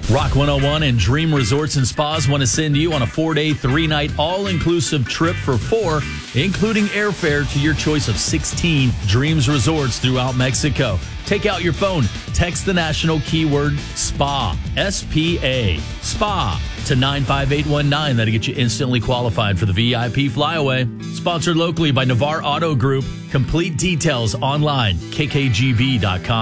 Rock 101 and Dream Resorts and Spas want to send you on a 4-day, 3-night, all-inclusive trip for 4, including airfare to your choice of 16 Dreams Resorts throughout Mexico. Take out your phone, text the national keyword SPA, S-P-A, SPA, to 95819. That'll get you instantly qualified for the VIP flyaway. Sponsored locally by Navarre Auto Group. Complete details online, kkgb.com.